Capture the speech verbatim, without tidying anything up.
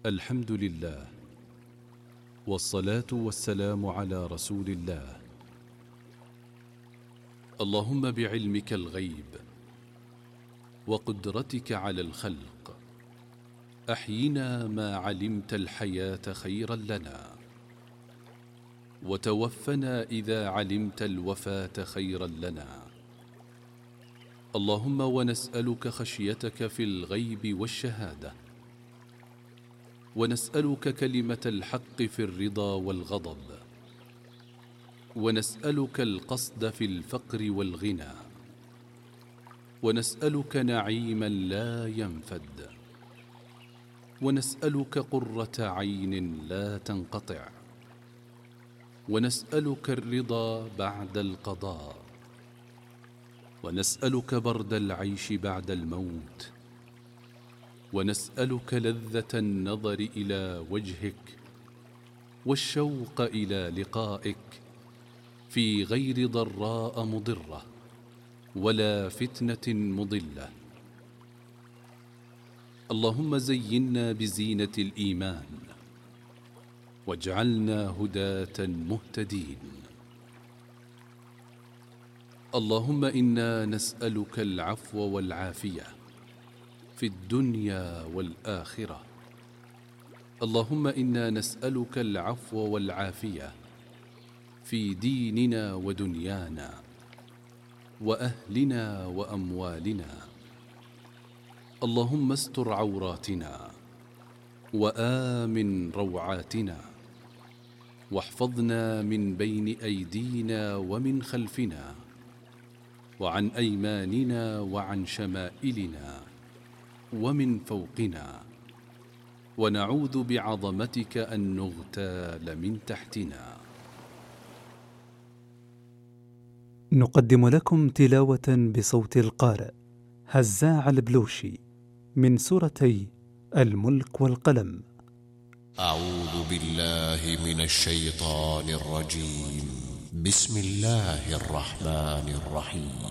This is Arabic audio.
الحمد لله، والصلاة والسلام على رسول الله. اللهم بعلمك الغيب وقدرتك على الخلق أحينا ما علمت الحياة خيرا لنا، وتوفنا إذا علمت الوفاة خيرا لنا. اللهم ونسألك خشيتك في الغيب والشهادة، ونسألك كلمة الحق في الرضا والغضب، ونسألك القصد في الفقر والغنى، ونسألك نعيما لا ينفد، ونسألك قرة عين لا تنقطع، ونسألك الرضا بعد القضاء، ونسألك برد العيش بعد الموت، ونسألك لذة النظر إلى وجهك والشوق إلى لقائك في غير ضراء مضرة ولا فتنة مضلة. اللهم زينا بزينة الإيمان واجعلنا هداة مهتدين. اللهم إنا نسألك العفو والعافية في الدنيا والآخرة. اللهم إنا نسألك العفو والعافية في ديننا ودنيانا وأهلنا وأموالنا. اللهم استر عوراتنا وآمن روعاتنا، واحفظنا من بين أيدينا ومن خلفنا وعن أيماننا وعن شمائلنا ومن فوقنا، ونعوذ بعظمتك أن نغتال من تحتنا. نقدم لكم تلاوة بصوت القارئ هزاع البلوشي من سورتي الملك والقلم. أعوذ بالله من الشيطان الرجيم. بسم الله الرحمن الرحيم.